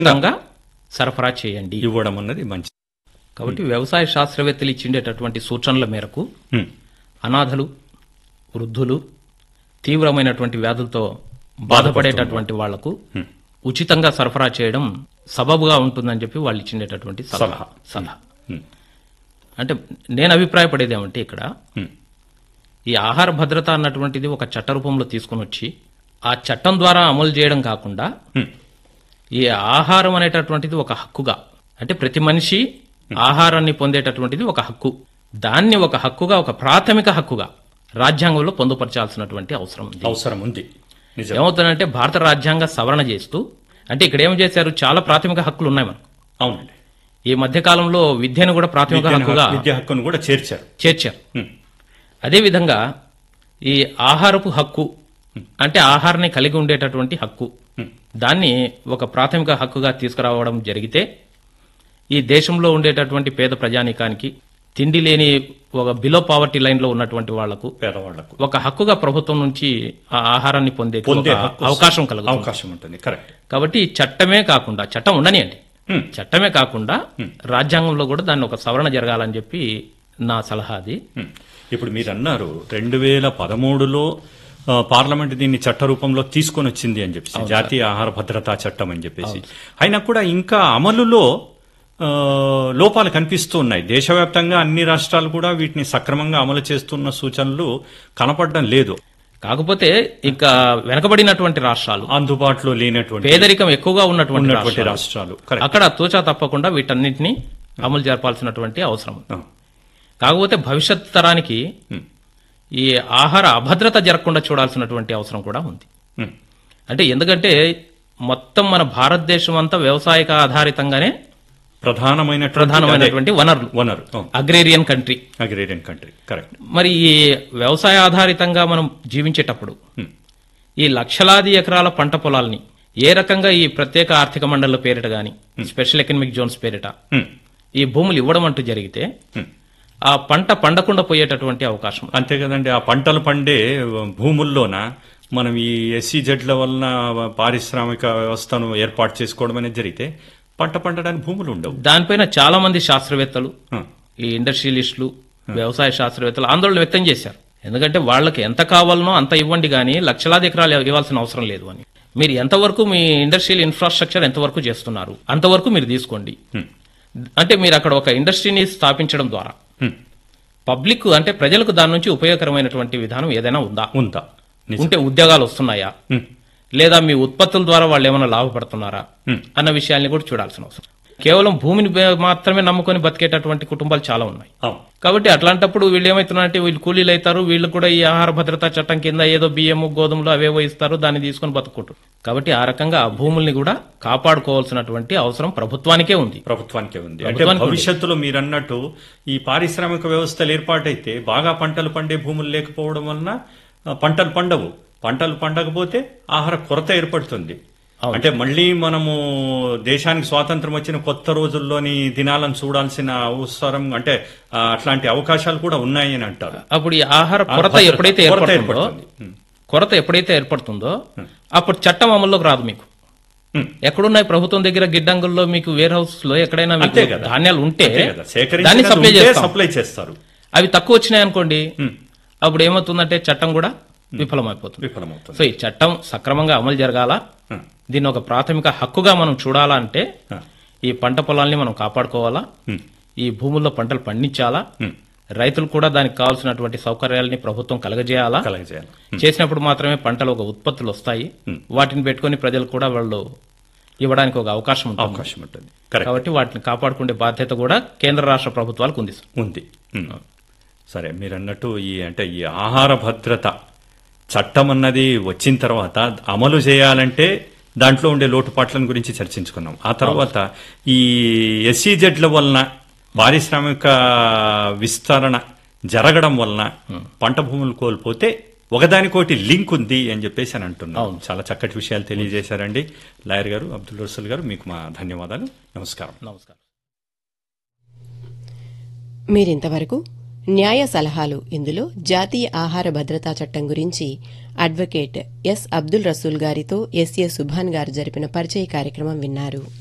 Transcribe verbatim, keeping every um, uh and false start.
ఉచితంగా సరఫరా చేయండి ఇవ్వడం అన్నది మంచి. కాబట్టి వ్యవసాయ శాస్త్రవేత్తలు ఇచ్చిండేటటువంటి సూచనల మేరకు హ్మ్. అనాథలు, వృద్ధులు, తీవ్రమైనటువంటి వ్యాధులతో బాధపడేటటువంటి వాళ్లకు హ్మ్. ఉచితంగా సరఫరా చేయడం సబబుగా ఉంటుందని చెప్పి వాళ్ళు ఇచ్చిండేటటువంటి సలహా సలహా. సలహా హ్మ్. అంటే నేను అభిప్రాయపడేది ఏమంటే ఇక్కడ హ్మ్. ఈ ఆహార భద్రత అన్నటువంటిది ఒక చట్ట రూపంలో తీసుకుని వచ్చి ఆ చట్టం ద్వారా అమలు చేయడం కాకుండా హ్మ్. ఈ ఆహారం అనేటటువంటిది ఒక హక్కుగా, అంటే ప్రతి మనిషి ఆహారాన్ని పొందేటటువంటిది ఒక హక్కు, దాన్ని ఒక హక్కుగా, ఒక ప్రాథమిక హక్కుగా రాజ్యాంగంలో పొందుపరచాల్సినటువంటి అవసరం ఉంది. అవసరం ఉంది. నిజం. ఏమవుతుందంటే భారత రాజ్యాంగ సవరణ చేస్తూ, అంటే ఇక్కడ ఏం చేశారు, చాలా ప్రాథమిక హక్కులు ఉన్నాయి మనకు. అవునండి. ఈ మధ్య కాలంలో విద్యను కూడా ప్రాథమిక విద్యను- హక్కుగా విద్యా హక్కును కూడా చేర్చారు. చేర్చారు. హ్మ్. అదేవిధంగా ఈ ఆహారపు హక్కు అంటే ఆహారాన్ని కలిగి ఉండేటటువంటి హక్కు, దాన్ని ఒక ప్రాథమిక హక్కుగా తీసుకురావడం జరిగితే ఈ దేశంలో ఉండేటటువంటి పేద ప్రజానీకానికి, తిండి లేని ఒక బిలో పావర్టీ లైన్ లో ఉన్నటువంటి వాళ్లకు పేదవాళ్లకు ఒక హక్కుగా ప్రభుత్వం నుంచి ఆ ఆహారాన్ని పొందే పొందే ఒక హక్కు అవకాశం కలుగుతుంది. అవకాశం ఉంటుంది. కరెక్ట్. కాబట్టి ఈ చట్టమే కాకుండా, చట్టం ఉండనియండి, హ్మ్. చట్టమే కాకుండా రాజ్యాంగంలో కూడా దాన్ని ఒక సవరణ జరగాలని చెప్పి నా సలహా అది. హ్మ్. ఇప్పుడు మీరు అన్నారు రెండు వేల పదమూడులో ఆ, పార్లమెంట్ దీన్ని చట్ట రూపంలో తీసుకొని వచ్చింది అని చెప్పేసి, జాతీయ ఆహార భద్రతా చట్టం అని చెప్పేసి. అయినా కూడా ఇంకా అమలులో ఆ, లోపాలు కనిపిస్తూ ఉన్నాయి. దేశవ్యాప్తంగా అన్ని రాష్ట్రాలు కూడా వీటిని సక్రమంగా అమలు చేస్తున్న సూచనలు కనపడడం లేదు. కాకపోతే ఇంకా వెనకబడినటువంటి రాష్ట్రాలు, అందుబాటులో లేనటువంటి పేదరికం ఎక్కువగా ఉన్నటువంటి ఉన్నటువంటి రాష్ట్రాలు, రాష్ట్రాలు కరెక్ట్. అక్కడ తూచా తప్పకుండా వీటన్నిటిని అమలు జరపాల్సినటువంటి అవసరం ఉంది. ఆ. కాకపోతే భవిష్యత్ తరానికి హ్మ్. ఈ ఆహార అభద్రత జరగకుండా చూడాల్సినటువంటి అవసరం కూడా ఉంది. హ్మ్. అంటే ఎందుకంటే మొత్తం మన భారతదేశం అంతా వ్యవసాయక ఆధారితంగానే ప్రధానమైన ప్రధానమైనటువంటి వనరులు, వనరు agrarian country. Agrarian country correct. మరి ఈ వ్యవసాయ ఆధారితంగా మనం జీవించేటప్పుడు హ్మ్. ఈ లక్షలాది ఎకరాల పంట పొలాల్ని ఏ రకంగా ఈ ప్రత్యేక ఆర్థిక మండళ్ల పేరిట గాని, స్పెషల్ ఎకనామిక్ జోన్స్ పేరిట హ్మ్. ఈ భూములు ఇవ్వడం అంటూ జరిగితే హ్మ్. ఆ పంట పండకుండా పోయేటటువంటి అవకాశం. అంతే కదండి. ఆ పంటలు పండే భూముల్లోన మనం ఈ ఎస్సీ జడ్ల వలన పారిశ్రామిక వ్యవస్థను ఏర్పాటు చేసుకోవడం అనేది జరిగితే పంట పండడానికి భూములు ఉండవు. దానిపైన చాలా మంది శాస్త్రవేత్తలు, ఆ. ఈ ఇండస్ట్రియలిస్టులు, వ్యవసాయ శాస్త్రవేత్తలు ఆందోళన వ్యక్తం చేశారు. ఎందుకంటే వాళ్ళకి ఎంత కావాలనో అంత ఇవ్వండి కానీ లక్షలాది ఎకరాలు ఇవ్వాల్సిన అవసరం లేదు అని. మీరు ఎంతవరకు మీ ఇండస్ట్రియల్ ఇన్ఫ్రాస్ట్రక్చర్ ఎంతవరకు చేస్తున్నారు అంతవరకు మీరు తీసుకోండి. హ్మ్. అంటే మీరు అక్కడ ఒక ఇండస్ట్రీని స్థాపించడం ద్వారా హ్మ్. పబ్లిక్ అంటే ప్రజలకు దాని నుంచి ఉపయోగకరమైనటువంటి విధానం ఏదైనా ఉందా, ఉందా? నిజం. ఉంటే ఉద్యోగాలు వస్తున్నాయా, హ్మ్. లేదా మీ ఉత్పత్తుల ద్వారా వాళ్ళు ఏమైనా లాభపడుతున్నారా హ్మ్. అన్న విషయాల్ని కూడా చూడాల్సిన అవసరం. కేవలం భూమిని బే- మాత్రమే నమ్ముకొని బతికేటటువంటి కుటుంబాలు చాలా ఉన్నాయి. అవును. కాబట్టి అట్లాంటప్పుడు వీళ్ళు ఏమవుతున్నారంటే వీళ్ళు కూలీలు అవుతారు, వీళ్ళు కూడా ఈ ఆహార భద్రతా చట్టం కింద ఏదో బియ్యము గోధుమలు అవేవో ఇస్తారు, దాన్ని తీసుకొని బతుకుంటారు. కాబట్టి ఆ రకంగా ఆ భూముల్ని కూడా కాపాడుకోవాల్సినటువంటి అవసరం ప్రభుత్వానికే ఉంది. ప్రభుత్వానికే ఉంది. అంటే ప్రభుత్వానికి ఉంది. భవిష్యత్తులో మీరు అన్నట్టు ఈ పారిశ్రామిక వ్యవస్థలు ఏర్పాటైతే బాగా పంటలు పండే భూములు లేకపోవడం వలన ఆ, పంటలు పండవు. పంటలు పండకపోతే ఆహార కొరత ఏర్పడుతుంది. అవును. అంటే మళ్ళీ మనము దేశానికి స్వాతంత్రం వచ్చిన కొత్త రోజుల్లోని దినాలను చూడాల్సిన అవసరం, అంటే ఆ, అట్లాంటి అవకాశాలు కూడా ఉన్నాయి అని అంటారు. అప్పుడు ఈ ఆహార కొరత భద్రత- ఎప్పుడైతే కొరత ఏర్పడుతుందో ఏర్పడుతుంది. హ్మ్. కొరత ఎప్పుడైతే ఏర్పడుతుందో అప్పుడు చట్టం అమల్లోకి రాదు. మీకు హ్మ్. ఎక్కడున్నాయి ప్రభుత్వం దగ్గర గిడ్డంగుల్లో మీకు వేర్ హౌస్ లో ఎక్కడైనా మీకు అంతే కదా. ధాన్యాలు ఉంటే అంతే కదా. దాన్ని సేకరించినది సప్లై ఉంటే చేస్తాం. సప్లై చేస్తారు. అవి తక్కువ వచ్చినాయి అనుకోండి, హ్మ్. అప్పుడు ఏమవుతుందంటే చట్టం కూడా విఫలమైపోతుంది. విఫలమవుతుంది. సో ఈ చట్టం సక్రమంగా అమలు జరగాల, హ్మ్. దీన్ని ఒక ప్రాథమిక హక్కుగా మనం చూడాలా అంటే హ్మ్. ఈ పంట పొలాల్ని మనం కాపాడుకోవాలా, హ్మ్. ఈ భూముల్లో పంటలు పండించాలా, హ్మ్. రైతులు కూడా దానికి కావాల్సినటువంటి సౌకర్యాలని ప్రభుత్వం కలగజేయాలా. కలగజేయాలి. చేసినప్పుడు మాత్రమే పంటలు ఒక ఉత్పత్తులు వస్తాయి. వాటిని పెట్టుకొని ప్రజలు కూడా వాళ్ళు ఇవ్వడానికి ఒక అవకాశం ఉంటుంది. అవకాశం ఉంటుంది. కరెక్ట్. కాబట్టి వాటిని కాపాడుకునే బాధ్యత కూడా కేంద్ర రాష్ట్ర ప్రభుత్వాలకు ఉంది. ఉంది. హ్మ్. సరే, మీరు అన్నట్టు ఈ అంటే ఈ ఆహార భద్రత చట్టం అన్నది వచ్చిన తర్వాత అమలు చేయాలంటే దాంట్లో ఉండే లోటుపాట్లను గురించి చర్చించుకున్నాం. ఆ తర్వాత ఈ ఎస్సీజెడ్ల వలన పారిశ్రామిక విస్తరణ జరగడం వలన పంట భూములు కోల్పోతే ఒకదానికోటి లింక్ ఉంది అని చెప్పేసి అని అంటున్నాం. చాలా చక్కటి విషయాలు తెలియజేశారండి లాయర్ గారు, అబ్దుల్ రసూల్ గారు. మీకు మా ధన్యవాదాలు. నమస్కారం. నమస్కారం. మీరింతవరకు న్యాయ సలహాలు ఇందులో జాతీయ ఆహార భద్రతా చట్టం గురించి అడ్వకేట్ ఎస్ అబ్దుల్ రసూల్ గారితో ఎస్ఏ సుభాన్ గారు జరిపిన పరిచయ కార్యక్రమం విన్నారు.